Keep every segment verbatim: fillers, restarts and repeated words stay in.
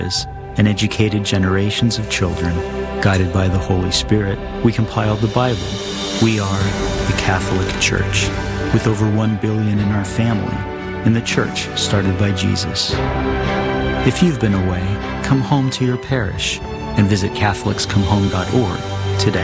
and educated generations of children. Guided by the Holy Spirit, we compiled the Bible. We are the Catholic Church, with over one billion in our family, and the church started by Jesus. If you've been away, come home to your parish and visit Catholics Come Home dot org today.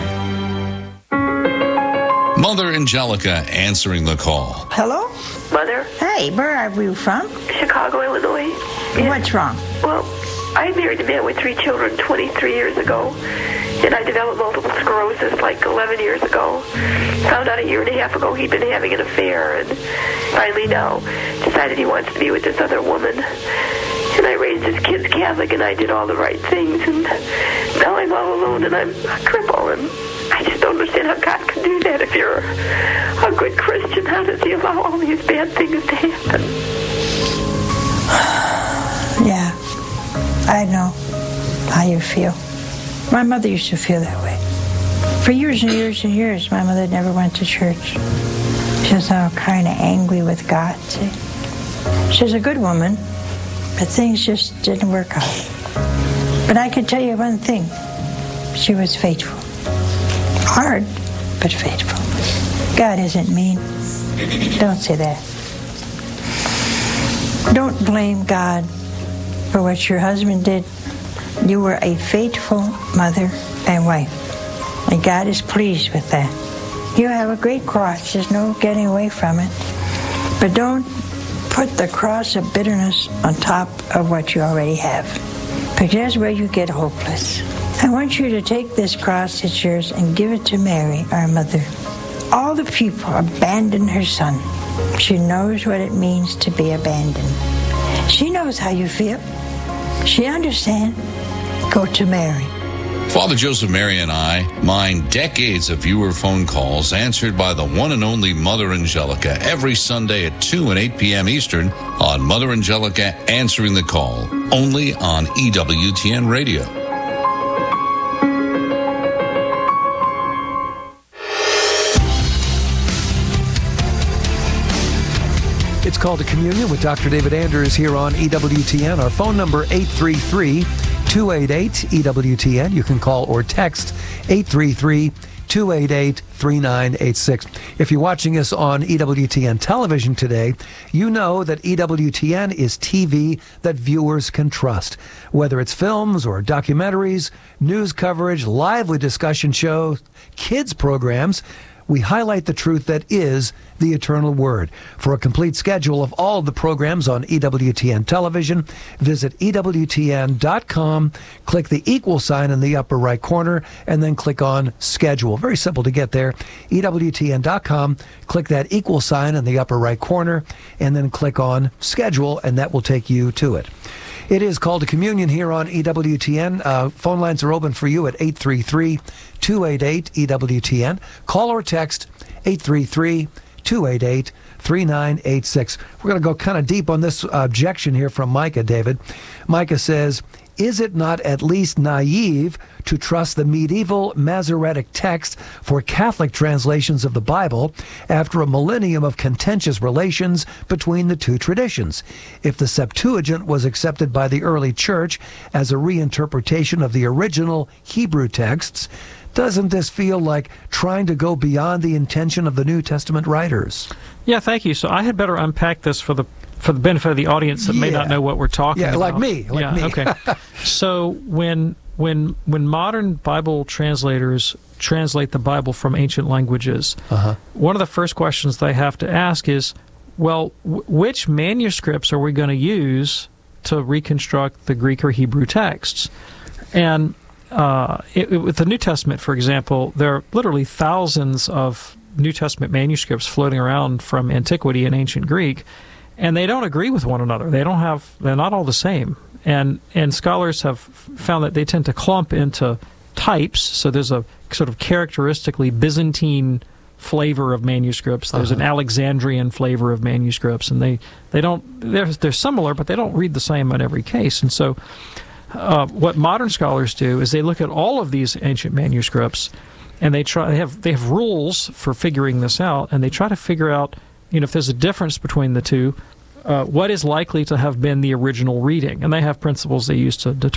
Mother Angelica answering the call. Hello? Mother? Hey, where are you from? Chicago, Illinois. Yeah. What's wrong? Well, I married a man with three children twenty-three years ago, and I developed multiple sclerosis like eleven years ago. Found out a year and a half ago he'd been having an affair, and finally now decided he wants to be with this other woman. And I raised his kids Catholic, and I did all the right things, and now I'm all alone, and I'm a cripple, and I just don't understand how God can do that. If you're a good Christian, how does he allow all these bad things to happen? Yeah, I know how you feel. My mother used to feel that way. For years and years and years, my mother never went to church. She was all kind of angry with God. See? She was a good woman, but things just didn't work out. But I can tell you one thing. She was faithful. Hard, but faithful. God isn't mean. Don't say that. Don't blame God for what your husband did. You were a faithful mother and wife, and God is pleased with that. You have a great cross. There's no getting away from it. But don't put the cross of bitterness on top of what you already have, because that's where you get hopeless. I want you to take this cross that's yours and give it to Mary, our mother. All the people abandoned her son. She knows what it means to be abandoned. She knows how you feel. She understands. Go to Mary. Father Joseph Mary and I mine decades of viewer phone calls answered by the one and only Mother Angelica every Sunday at two and eight p.m. Eastern on Mother Angelica Answering the Call, only on E W T N Radio. It's called a Communion with Doctor David Anders here on E W T N. Our phone number, eight three three, two eight eight, E W T N. You can call or text eight three three, two eight eight, three nine eight six. If you're watching us on E W T N television today, you know that E W T N is T V that viewers can trust. Whether it's films or documentaries, news coverage, lively discussion shows, kids programs, we highlight the truth that is the eternal word. For a complete schedule of all the programs on E W T N television, visit E W T N dot com, click the equal sign in the upper right corner, and then click on schedule. Very simple to get there. E W T N dot com, click that equal sign in the upper right corner, and then click on schedule, and that will take you to it. It is called a Communion here on E W T N. Uh, phone lines are open for you at eight three three, two eight eight, E W T N. Call or text eight three three, two eight eight, three nine eight six. We're going to go kind of deep on this objection here from Micah, David. Micah says, is it not at least naive to trust the medieval Masoretic text for Catholic translations of the Bible after a millennium of contentious relations between the two traditions? If the Septuagint was accepted by the early church as a reinterpretation of the original Hebrew texts, doesn't this feel like trying to go beyond the intention of the New Testament writers? Yeah, thank you. So I had better unpack this for the for the benefit of the audience that yeah. may not know what we're talking yeah, about. Yeah, like me. Like yeah, me. Okay. So when when when modern Bible translators translate the Bible from ancient languages, uh-huh. one of the first questions they have to ask is, well, w- which manuscripts are we going to use to reconstruct the Greek or Hebrew texts? And uh, it, it, with the New Testament, for example, there are literally thousands of New Testament manuscripts floating around from antiquity in ancient Greek, and they don't agree with one another. They don't have, they're not all the same. And and scholars have found that they tend to clump into types. So there's a sort of characteristically Byzantine flavor of manuscripts. There's uh-huh. an Alexandrian flavor of manuscripts, and they, they don't, they're, they're similar, but they don't read the same in every case. And so uh, what modern scholars do is they look at all of these ancient manuscripts, and they try, they have, they have rules for figuring this out, and they try to figure out, you know, if there's a difference between the two, uh, what is likely to have been the original reading, and they have principles they use to determine